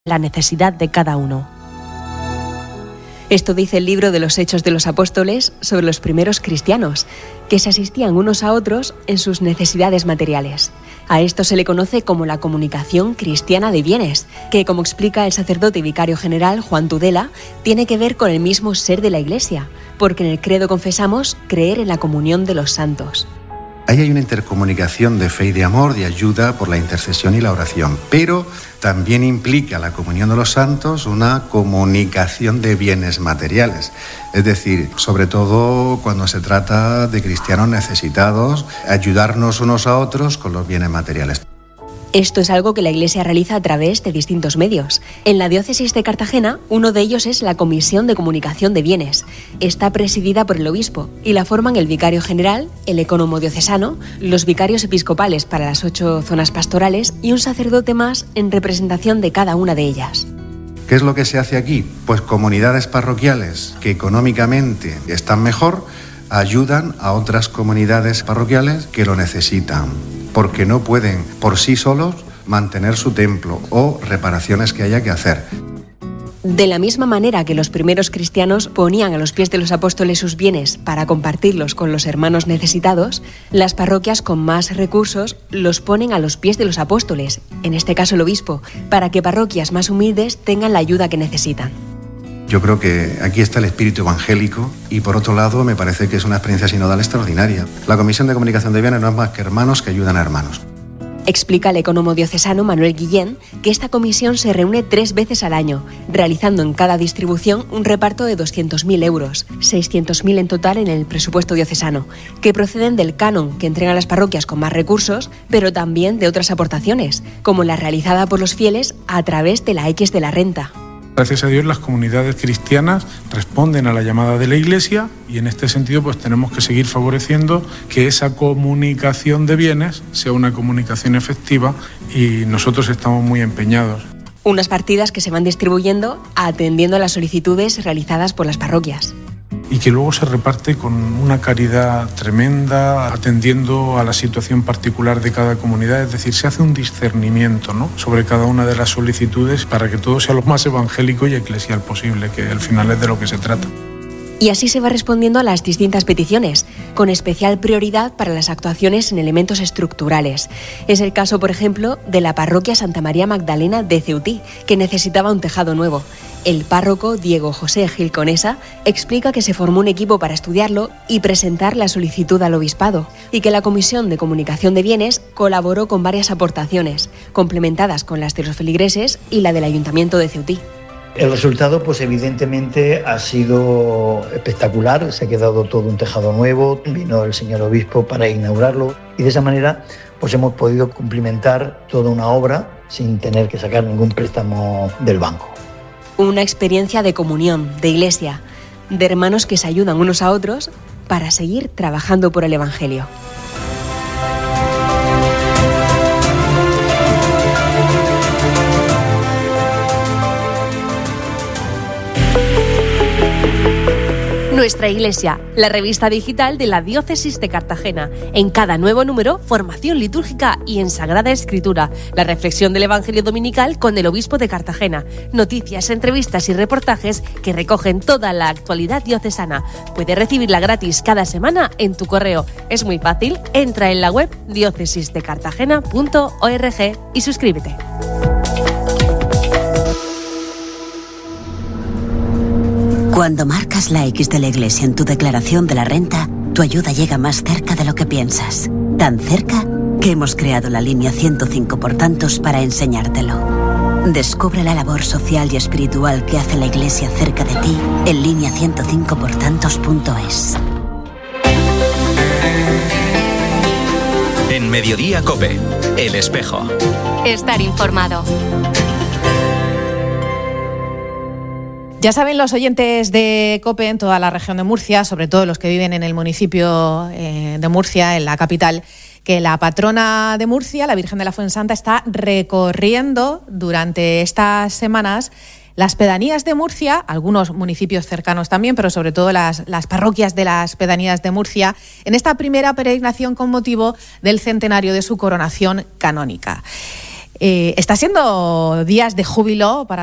la necesidad de cada uno. Esto dice el libro de los Hechos de los Apóstoles sobre los primeros cristianos, que se asistían unos a otros en sus necesidades materiales. A esto se le conoce como la comunicación cristiana de bienes, que, como explica el sacerdote y vicario general Juan Tudela, tiene que ver con el mismo ser de la Iglesia, porque en el credo confesamos creer en la comunión de los santos. Ahí hay una intercomunicación de fe y de amor, de ayuda por la intercesión y la oración, pero también implica la comunión de los santos una comunicación de bienes materiales. Es decir, sobre todo cuando se trata de cristianos necesitados, ayudarnos unos a otros con los bienes materiales. Esto es algo que la Iglesia realiza a través de distintos medios. En la diócesis de Cartagena, uno de ellos es la Comisión de Comunicación de Bienes. Está presidida por el obispo y la forman el vicario general, el ecónomo diocesano, los vicarios episcopales para las 8 zonas pastorales y un sacerdote más en representación de cada una de ellas. ¿Qué es lo que se hace aquí? Pues comunidades parroquiales que económicamente están mejor ayudan a otras comunidades parroquiales que lo necesitan, porque no pueden por sí solos mantener su templo o reparaciones que haya que hacer. De la misma manera que los primeros cristianos ponían a los pies de los apóstoles sus bienes para compartirlos con los hermanos necesitados, las parroquias con más recursos los ponen a los pies de los apóstoles, en este caso el obispo, para que parroquias más humildes tengan la ayuda que necesitan. Yo creo que aquí está el espíritu evangélico y, por otro lado, me parece que es una experiencia sinodal extraordinaria. La Comisión de Comunicación de Bienes no es más que hermanos que ayudan a hermanos. Explica el ecónomo diocesano Manuel Guillén que esta comisión se reúne 3 veces al año, realizando en cada distribución un reparto de 200.000 euros, 600.000 en total en el presupuesto diocesano, que proceden del canon que entregan las parroquias con más recursos, pero también de otras aportaciones, como la realizada por los fieles a través de la X de la renta. Gracias a Dios las comunidades cristianas responden a la llamada de la Iglesia y en este sentido pues tenemos que seguir favoreciendo que esa comunicación de bienes sea una comunicación efectiva y nosotros estamos muy empeñados. Unas partidas que se van distribuyendo atendiendo a las solicitudes realizadas por las parroquias. Y que luego se reparte con una caridad tremenda, atendiendo a la situación particular de cada comunidad. Es decir, se hace un discernimiento, ¿no?, sobre cada una de las solicitudes para que todo sea lo más evangélico y eclesial posible, que al final es de lo que se trata. Y así se va respondiendo a las distintas peticiones, con especial prioridad para las actuaciones en elementos estructurales. Es el caso, por ejemplo, de la parroquia Santa María Magdalena de Ceutí, que necesitaba un tejado nuevo. El párroco Diego José Gil Conesa explica que se formó un equipo para estudiarlo y presentar la solicitud al obispado, y que la Comisión de Comunicación de Bienes colaboró con varias aportaciones, complementadas con las de los feligreses y la del Ayuntamiento de Ceutí. El resultado, pues evidentemente ha sido espectacular, se ha quedado todo un tejado nuevo, vino el señor obispo para inaugurarlo y de esa manera pues hemos podido cumplimentar toda una obra sin tener que sacar ningún préstamo del banco. Una experiencia de comunión, de iglesia, de hermanos que se ayudan unos a otros para seguir trabajando por el Evangelio. Nuestra Iglesia, la revista digital de la Diócesis de Cartagena. En cada nuevo número, formación litúrgica y en Sagrada Escritura. La reflexión del Evangelio Dominical con el Obispo de Cartagena. Noticias, entrevistas y reportajes que recogen toda la actualidad diocesana. Puedes recibirla gratis cada semana en tu correo. Es muy fácil, entra en la web diocesisdecartagena.org y suscríbete. Cuando marcas la X de la Iglesia en tu declaración de la renta, tu ayuda llega más cerca de lo que piensas. Tan cerca que hemos creado la línea 105 por tantos para enseñártelo. Descubre la labor social y espiritual que hace la Iglesia cerca de ti en línea105portantos.es. En Mediodía COPE, El Espejo. Estar informado. Ya saben los oyentes de COPE en toda la región de Murcia, sobre todo los que viven en el municipio de Murcia, en la capital, que la patrona de Murcia, la Virgen de la Fuensanta, está recorriendo durante estas semanas las pedanías de Murcia, algunos municipios cercanos también, pero sobre todo las parroquias de las pedanías de Murcia, en esta primera peregrinación con motivo del centenario de su coronación canónica. Está siendo días de júbilo para